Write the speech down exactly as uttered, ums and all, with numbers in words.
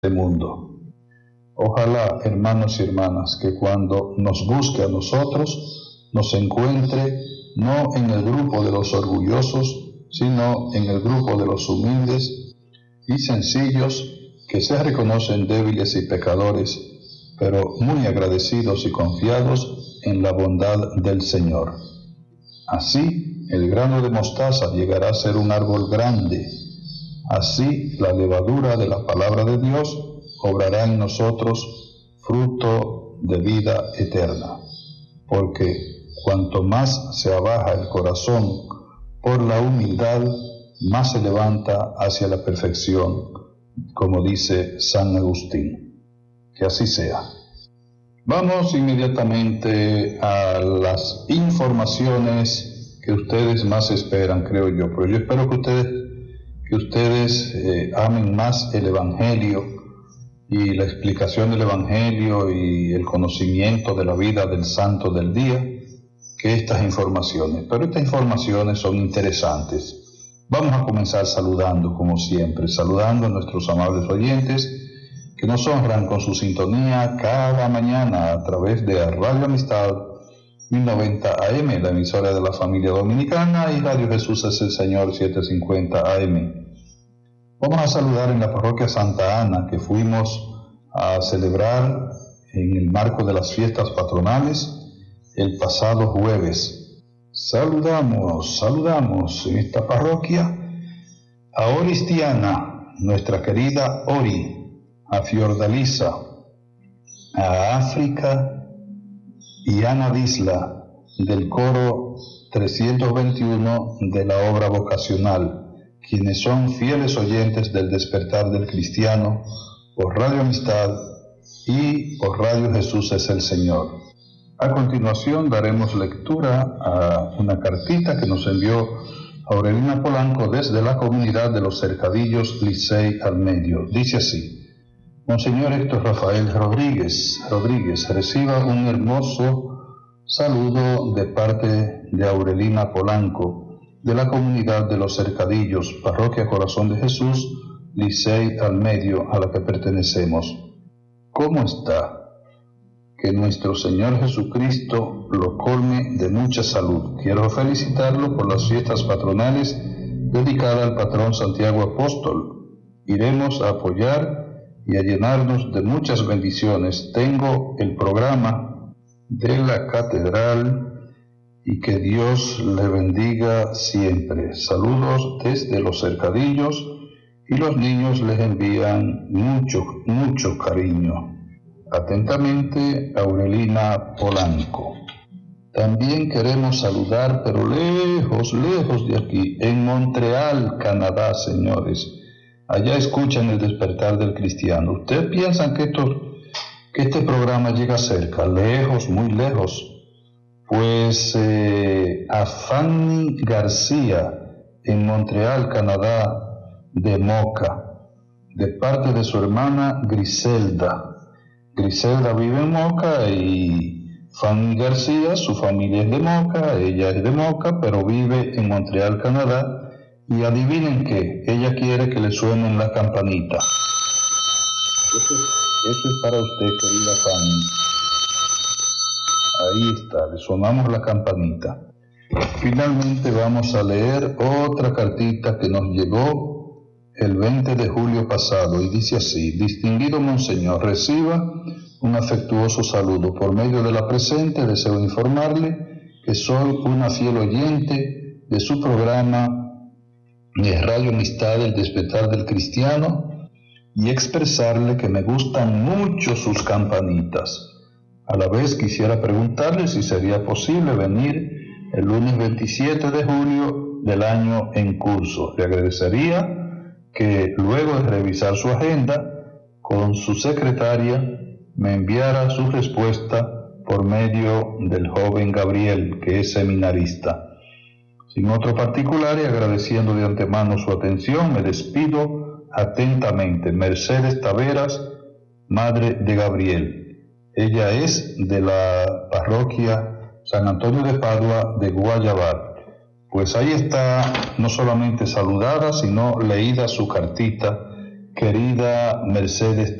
este mundo. Ojalá, hermanos y hermanas, que cuando nos busque a nosotros, nos encuentre no en el grupo de los orgullosos, sino en el grupo de los humildes y sencillos que se reconocen débiles y pecadores, pero muy agradecidos y confiados en la bondad del Señor. Así, el grano de mostaza llegará a ser un árbol grande. Así, la levadura de la palabra de Dios obrará en nosotros fruto de vida eterna. Porque cuanto más se abaja el corazón por la humildad, más se levanta hacia la perfección, como dice San Agustín. Que así sea. Vamos inmediatamente a las informaciones que ustedes más esperan, creo yo. Pero yo espero que ustedes, que ustedes eh, amen más el Evangelio y la explicación del Evangelio y el conocimiento de la vida del santo del día que estas informaciones. Pero estas informaciones son interesantes. Vamos a comenzar saludando, como siempre, saludando a nuestros amables oyentes que nos honran con su sintonía cada mañana a través de Radio Amistad mil noventa A M, la emisora de la familia dominicana, y Radio Jesús es el Señor setecientos cincuenta A M. Vamos a saludar en la parroquia Santa Ana, que fuimos a celebrar en el marco de las fiestas patronales el pasado jueves. Saludamos, saludamos en esta parroquia a Oristiana, nuestra querida Ori, a Fiordalisa, a África y Ana Disla, del coro trescientos veintiuno de la obra vocacional, quienes son fieles oyentes del Despertar del Cristiano por Radio Amistad y por Radio Jesús es el Señor. A continuación daremos lectura a una cartita que nos envió Aurelina Polanco desde la comunidad de los Cercadillos Licey al Medio. Dice así: Monseñor Héctor Rafael Rodríguez, Rodríguez, reciba un hermoso saludo de parte de Aurelina Polanco, de la comunidad de los Cercadillos, Parroquia Corazón de Jesús, Licey al Medio, a la que pertenecemos. ¿Cómo está? Que nuestro Señor Jesucristo lo colme de mucha salud. Quiero felicitarlo por las fiestas patronales dedicadas al patrón Santiago Apóstol. Iremos a apoyar y a llenarnos de muchas bendiciones. Tengo el programa de la catedral y que Dios le bendiga siempre. Saludos desde los Cercadillos y los niños les envían mucho, mucho cariño. Atentamente, Aurelina Polanco. También queremos saludar, pero lejos, lejos de aquí, en Montreal, Canadá, señores. Allá escuchan el Despertar del Cristiano. ¿Ustedes piensan que, esto, que este programa llega cerca? Lejos, muy lejos. Pues eh, a Fanny García, en Montreal, Canadá, de Moca, de parte de su hermana Griselda. Griselda vive en Moca y Fanny García, su familia es de Moca, ella es de Moca, pero vive en Montreal, Canadá. Y adivinen qué, ella quiere que le suenen la campanita. Eso, eso es para usted, querida Fanny. Ahí está, le sonamos la campanita. Finalmente vamos a leer otra cartita que nos llegó el veinte de julio pasado y dice así: Distinguido Monseñor, reciba un afectuoso saludo. Por medio de la presente deseo informarle que soy una fiel oyente de su programa de Radio Amistad, el Despertar del Cristiano, y expresarle que me gustan mucho sus campanitas. A la vez quisiera preguntarle si sería posible venir el lunes veintisiete de julio del año en curso. Le agradecería que luego de revisar su agenda con su secretaria me enviara su respuesta por medio del joven Gabriel, que es seminarista. Sin otro particular y agradeciendo de antemano su atención, me despido atentamente. Mercedes Taveras, madre de Gabriel. Ella es de la parroquia San Antonio de Padua de Guayabar. Pues ahí está, no solamente saludada, sino leída su cartita querida Mercedes